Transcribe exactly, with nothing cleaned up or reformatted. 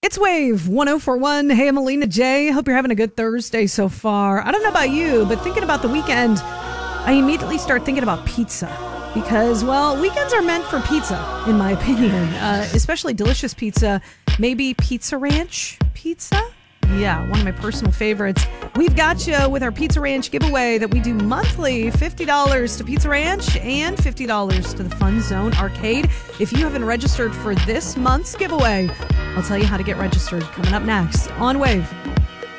It's Wave one oh four point one. Hey, I'm Alina J. Hope you're having a good Thursday so far. I don't know about you, but thinking about the weekend, I immediately start thinking about pizza. Because, well, weekends are meant for pizza, in my opinion. Uh, especially delicious pizza. Maybe Pizza Ranch pizza? Yeah, one of my personal favorites. We've got you with our Pizza Ranch giveaway that we do monthly. fifty dollars to Pizza Ranch and fifty dollars to the Fun Zone Arcade. If you haven't registered for this month's giveaway, I'll tell you how to get registered coming up next on Wave